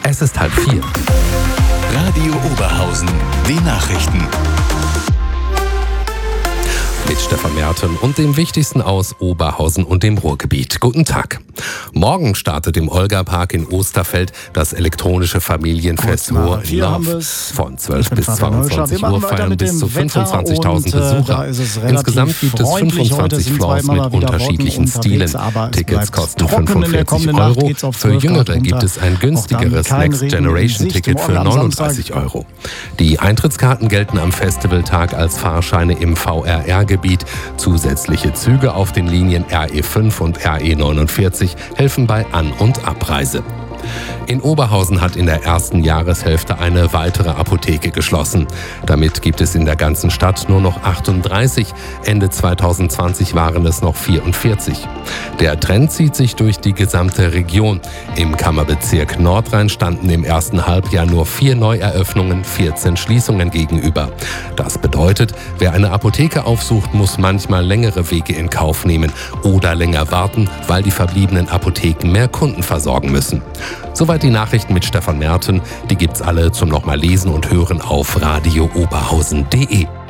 Es ist 3:30. Radio Oberhausen, die Nachrichten. Mit Stefan Merten und dem Wichtigsten aus Oberhausen und dem Ruhrgebiet. Guten Tag. Morgen startet im Olga-Park in Osterfeld das elektronische Familienfest Hohe Love. Von 12 bis 22 Uhr feiern bis zu 25.000 Besucher. Insgesamt gibt es 25 Floors mit unterschiedlichen Stilen. Tickets kosten 45 €. Für Jüngere gibt es ein günstigeres Next Generation Ticket für 39 €. Die Eintrittskarten gelten am Festivaltag als Fahrscheine im VRR-Gebiet. Zusätzliche Züge auf den Linien RE5 und RE49 helfen bei An- und Abreise. In Oberhausen hat in der ersten Jahreshälfte eine weitere Apotheke geschlossen. Damit gibt es in der ganzen Stadt nur noch 38. Ende 2020 waren es noch 44. Der Trend zieht sich durch die gesamte Region. Im Kammerbezirk Nordrhein standen im ersten Halbjahr nur 4 Neueröffnungen, 14 Schließungen gegenüber. Das bedeutet, wer eine Apotheke aufsucht, muss manchmal längere Wege in Kauf nehmen oder länger warten, weil die verbliebenen Apotheken mehr Kunden versorgen müssen. Soweit die Nachrichten mit Stefan Merten. Die gibt's alle zum nochmal lesen und hören auf radiooberhausen.de.